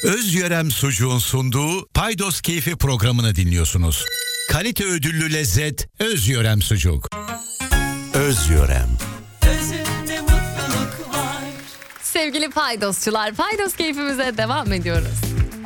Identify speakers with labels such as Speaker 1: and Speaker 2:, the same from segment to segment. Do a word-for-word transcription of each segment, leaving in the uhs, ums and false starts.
Speaker 1: Özyörem Sucuğun sunduğu Paydos Keyfi programını dinliyorsunuz. Kalite ödüllü lezzet Özyörem Sucuk. Özyörem.
Speaker 2: Özünde mutluluk var.
Speaker 3: Sevgili Paydosçular, Paydos keyfimize devam ediyoruz.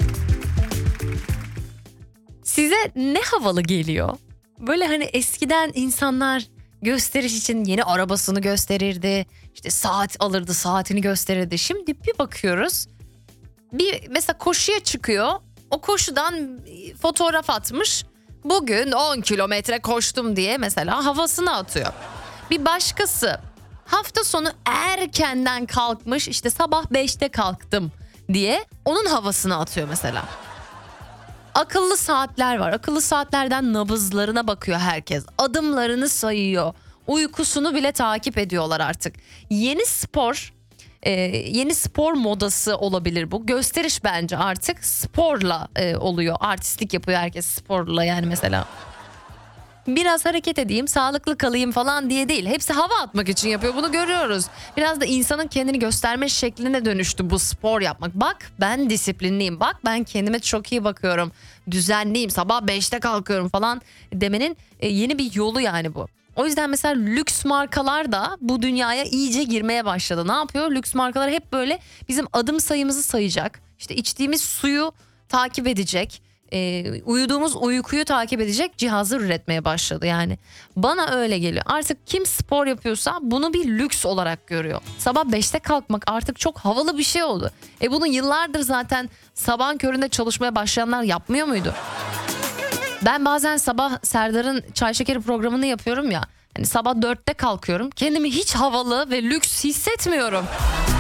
Speaker 3: Size ne havalı geliyor? Böyle hani eskiden insanlar gösteriş için yeni arabasını gösterirdi. İşte saat alırdı, saatini gösterirdi. Şimdi bir bakıyoruz. Bir mesela koşuya çıkıyor. O koşudan fotoğraf atmış. Bugün on kilometre koştum diye mesela havasını atıyor. Bir başkası hafta sonu erkenden kalkmış, işte sabah beşte kalktım diye onun havasını atıyor mesela. Akıllı saatler var. Akıllı saatlerden nabızlarına bakıyor herkes. Adımlarını sayıyor. Uykusunu bile takip ediyorlar artık. Yeni spor, e, yeni spor modası olabilir bu. Gösteriş bence artık sporla e, oluyor. Artistlik yapıyor herkes sporla yani mesela. Biraz hareket edeyim, sağlıklı kalayım falan diye değil. Hepsi hava atmak için yapıyor, bunu görüyoruz. Biraz da insanın kendini gösterme şekline dönüştü bu spor yapmak. Bak ben disiplinliyim, bak ben kendime çok iyi bakıyorum. Düzenliyim, sabah beşte kalkıyorum falan demenin yeni bir yolu yani bu. O yüzden mesela lüks markalar da bu dünyaya iyice girmeye başladı. Ne yapıyor? Lüks markalar hep böyle bizim adım sayımızı sayacak. İşte içtiğimiz suyu takip edecek. E, uyuduğumuz uykuyu takip edecek cihazlar üretmeye başladı yani. Bana öyle geliyor. Artık kim spor yapıyorsa bunu bir lüks olarak görüyor. Sabah beşte kalkmak artık çok havalı bir şey oldu. E bunu yıllardır zaten sabahın köründe çalışmaya başlayanlar yapmıyor muydu? Ben bazen sabah Serdar'ın Çay Şekeri programını yapıyorum ya. Hani sabah dörtte kalkıyorum. Kendimi hiç havalı ve lüks hissetmiyorum.